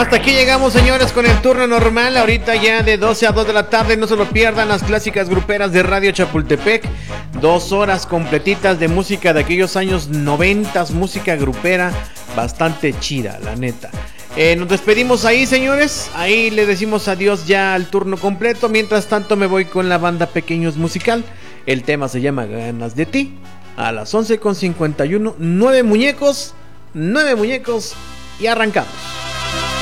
Hasta aquí llegamos, señores, con el turno normal. Ahorita ya de 12 a 2 de la tarde. No se lo pierdan, las clásicas gruperas de Radio Chapultepec. 2 horas completitas de música de aquellos años 90, música grupera bastante chida, la neta. Nos despedimos ahí, señores. Ahí le decimos adiós ya al turno completo. Mientras tanto me voy con la banda Pequeños Musical. El tema se llama Ganas de Ti. A las 11:51, 9 muñecos y arrancamos.